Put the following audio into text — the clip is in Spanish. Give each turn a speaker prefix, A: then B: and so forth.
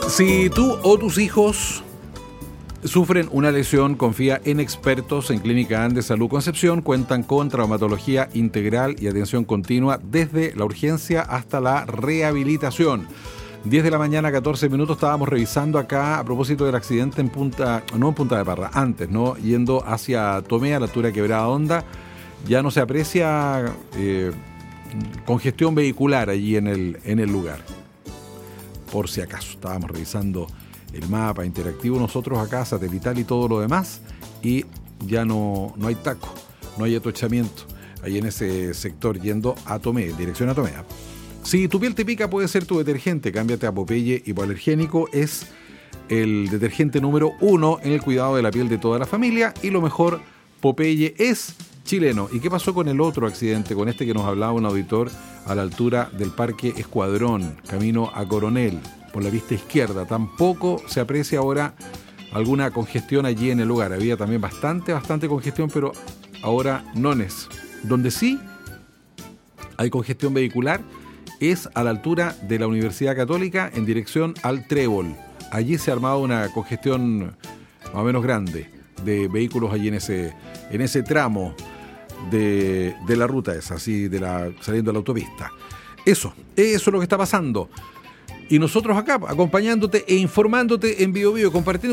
A: Si tú o tus hijos sufren una lesión, confía en expertos en Clínica Andes Salud Concepción. Cuentan con traumatología integral y atención continua desde la urgencia hasta la rehabilitación. 10 de la mañana, 14 minutos, estábamos revisando acá a propósito del accidente en Punta de Parra, antes, ¿no? Yendo hacia Tomé, a la altura de Quebrada Honda, ya no se aprecia congestión vehicular allí en el lugar. Por si acaso, estábamos revisando el mapa interactivo nosotros acá, satelital y todo lo demás, y ya no hay taco, no hay atochamiento ahí en ese sector yendo a Tomé, dirección a Tomé. Si tu piel te pica, puede ser tu detergente. Cámbiate a Popeye Hipoalergénico. Es el detergente número 1 en el cuidado de la piel de toda la familia. Y lo mejor, Popeye es chileno. ¿Y qué pasó con el otro accidente? Con este que nos hablaba un auditor a la altura del Parque Escuadrón, camino a Coronel, por la pista izquierda. Tampoco se aprecia ahora alguna congestión allí en el lugar. Había también bastante congestión, pero ahora no es. Donde sí hay congestión vehicular es a la altura de la Universidad Católica en dirección al Trébol. Allí se ha armado una congestión más o menos grande de vehículos allí en ese tramo de la ruta esa, así saliendo de la autopista. Eso es lo que está pasando. Y nosotros acá acompañándote e informándote en Bio Bio, compartiendo